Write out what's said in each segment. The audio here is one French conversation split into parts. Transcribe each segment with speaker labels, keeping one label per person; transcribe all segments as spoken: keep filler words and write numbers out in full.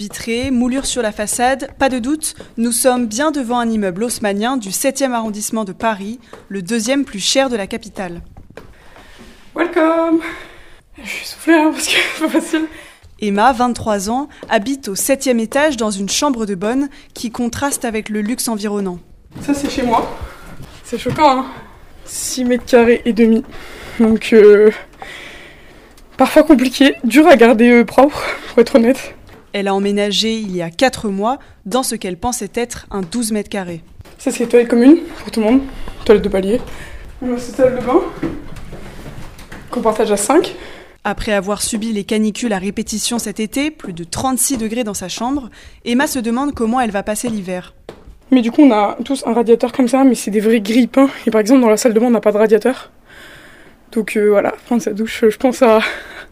Speaker 1: Vitrée, moulure sur la façade, pas de doute, nous sommes bien devant un immeuble haussmannien du septième arrondissement de Paris, le deuxième plus cher de la capitale.
Speaker 2: Welcome. Je suis soufflée hein, parce que c'est pas facile.
Speaker 1: Emma, vingt-trois ans, habite au septième étage dans une chambre de bonne qui contraste avec le luxe environnant.
Speaker 2: Ça c'est chez moi. C'est choquant hein. six mètres carrés et demi. Donc euh, parfois compliqué, dur à garder euh, propre, pour être honnête.
Speaker 1: Elle a emménagé il y a quatre mois dans ce qu'elle pensait être un douze mètres carrés.
Speaker 2: Ça c'est toilette commune pour tout le monde, toilette de palier. C'est salle de bain qu'on partage à cinq.
Speaker 1: Après avoir subi les canicules à répétition cet été, plus de trente-six degrés dans sa chambre, Emma se demande comment elle va passer l'hiver.
Speaker 2: Mais du coup on a tous un radiateur comme ça, mais c'est des vrais grilles peints. Et par exemple dans la salle de bain on n'a pas de radiateur. Donc euh, voilà, prendre sa douche, je pense à,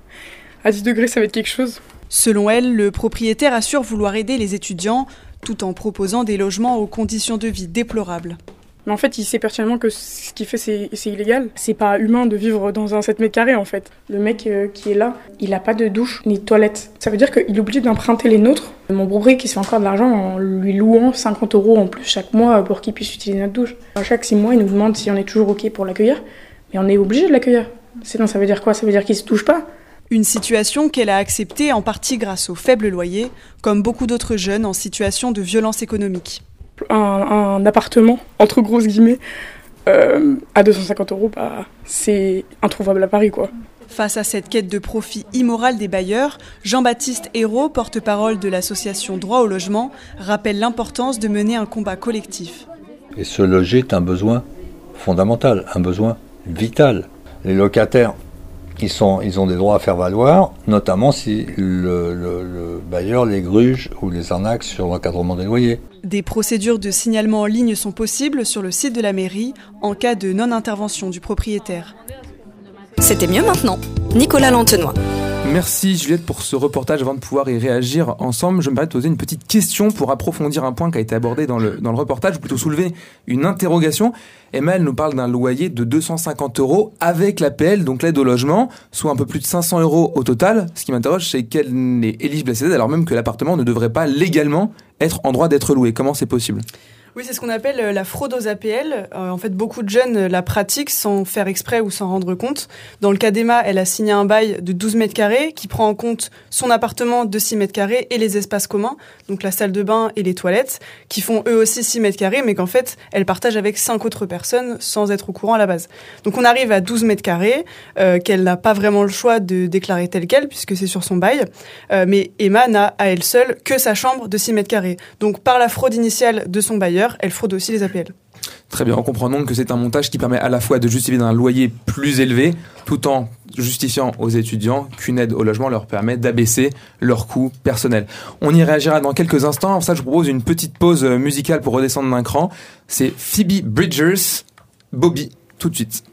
Speaker 2: à dix degrés ça va être quelque chose.
Speaker 1: Selon elle, le propriétaire assure vouloir aider les étudiants tout en proposant des logements aux conditions de vie déplorables.
Speaker 2: Mais en fait, il sait pertinemment que ce qu'il fait, c'est, c'est illégal. C'est pas humain de vivre dans un sept mètres carrés, en fait. Le mec euh, qui est là, il a pas de douche ni de toilette. Ça veut dire qu'il est obligé d'emprunter les nôtres. Mon beau-frère qui se fait encore de l'argent en lui louant cinquante euros en plus chaque mois pour qu'il puisse utiliser notre douche. À chaque six mois, il nous demande si on est toujours OK pour l'accueillir. Mais on est obligé de l'accueillir. Sinon, ça veut dire quoi ? Ça veut dire qu'il se touche pas.
Speaker 1: Une situation qu'elle a acceptée en partie grâce au faible loyer, comme beaucoup d'autres jeunes en situation de violence économique.
Speaker 2: Un, un appartement, entre grosses guillemets, euh, à deux cent cinquante euros, bah, c'est introuvable à Paris, quoi.
Speaker 1: Face à cette quête de profit immoral des bailleurs, Jean-Baptiste Hérault, porte-parole de l'association Droit au logement, rappelle l'importance de mener un combat collectif.
Speaker 3: Et se loger est un besoin fondamental, un besoin vital. Les locataires, ils, sont, ils ont des droits à faire valoir, notamment si le, le, le bailleur les gruge ou les arnaque sur l'encadrement des loyers.
Speaker 1: Des procédures de signalement en ligne sont possibles sur le site de la mairie en cas de non-intervention du propriétaire.
Speaker 4: C'était mieux maintenant. Nicolas Lantenois.
Speaker 5: Merci Juliette pour ce reportage. Avant de pouvoir y réagir ensemble, je me permets de poser une petite question pour approfondir un point qui a été abordé dans le, dans le reportage, ou plutôt soulever une interrogation. Emma, elle nous parle d'un loyer de deux cent cinquante euros avec l'A P L, donc l'aide au logement, soit un peu plus de cinq cents euros au total. Ce qui m'interroge, c'est qu'elle n'est éligible à cette aide alors même que l'appartement ne devrait pas légalement être en droit d'être loué. Comment c'est possible ?
Speaker 1: Oui, c'est ce qu'on appelle la fraude aux A P L. Euh, en fait, beaucoup de jeunes la pratiquent sans faire exprès ou s'en rendre compte. Dans le cas d'Emma, elle a signé un bail de douze mètres carrés qui prend en compte son appartement de six mètres carrés et les espaces communs, donc la salle de bain et les toilettes, qui font eux aussi six mètres carrés, mais qu'en fait, elle partage avec cinq autres personnes sans être au courant à la base. Donc on arrive à douze mètres carrés, euh, qu'elle n'a pas vraiment le choix de déclarer tel quel, puisque c'est sur son bail. Euh, mais Emma n'a à elle seule que sa chambre de six mètres carrés. Donc par la fraude initiale de son bailleur, elle fraude aussi les A P L.
Speaker 5: Très bien, on comprend donc que c'est un montage qui permet à la fois de justifier d'un loyer plus élevé, tout en justifiant aux étudiants qu'une aide au logement leur permet d'abaisser leurs coûts personnels. On y réagira dans quelques instants. Pour ça, je vous propose une petite pause musicale pour redescendre d'un cran. C'est Phoebe Bridgers, Bobby, tout de suite.